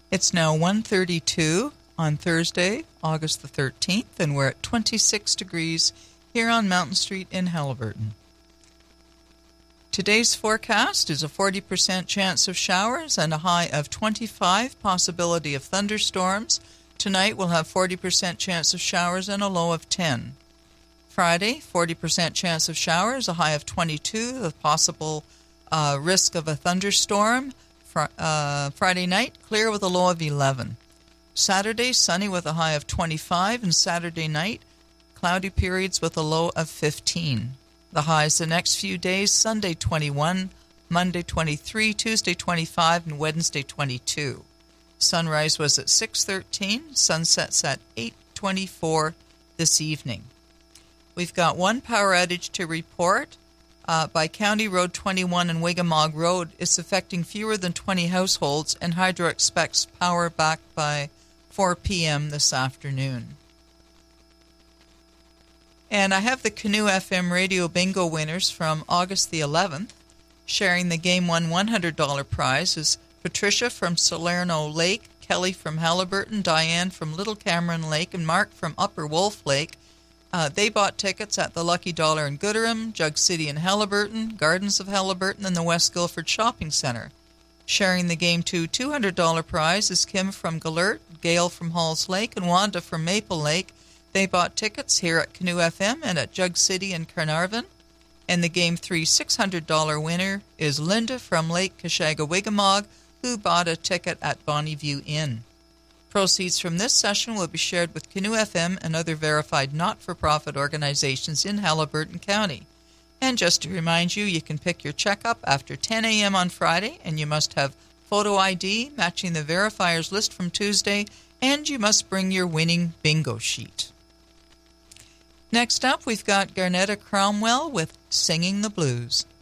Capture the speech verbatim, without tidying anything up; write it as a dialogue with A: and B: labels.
A: It's now one thirty-two on Thursday, August the thirteenth, and we're at twenty-six degrees here on Mountain Street in Haliburton. Today's forecast is a forty percent chance of showers and a high of twenty-five, possibility of thunderstorms. Tonight we'll have forty percent chance of showers and a low of ten. Friday, forty percent chance of showers, a high of twenty-two, the possible uh, risk of a thunderstorm. Fr- uh, Friday night, clear with a low of eleven. Saturday, sunny with a high of twenty-five, and Saturday night, cloudy periods with a low of fifteen. The highs the next few days, Sunday twenty-one, Monday twenty-three, Tuesday twenty-five, and Wednesday twenty-two. Sunrise was at six thirteen, sunsets at eight twenty-four this evening. We've got one power outage to report uh, by County Road twenty-one and Wigamog Road. It's affecting fewer than twenty households, and Hydro expects power back by four p.m. this afternoon. And I have the Canoe F M radio bingo winners from August the eleventh. Sharing the Game One one hundred dollars prize is Patricia from Salerno Lake, Kelly from Haliburton, Diane from Little Cameron Lake, and Mark from Upper Wolf Lake. Uh, they bought tickets at the Lucky Dollar in Gooderham, Jug City in Haliburton, Gardens of Haliburton, and the West Guilford Shopping Centre. Sharing the Game two two hundred dollars prize is Kim from Galert, Gail from Halls Lake, and Wanda from Maple Lake. They bought tickets here at Canoe F M and at Jug City in Carnarvon. And the Game three six hundred dollars winner is Linda from Lake Kashaga-Wigamog, who bought a ticket at Bonneview Inn. Proceeds from this session will be shared with Canoe F M and other verified not-for-profit organizations in Haliburton County. And just to remind you, you can pick your check up after ten a.m. on Friday, and you must have photo I D matching the verifiers list from Tuesday, and you must bring your winning bingo sheet. Next up, we've got Garnetta Cromwell with Singing the Blues.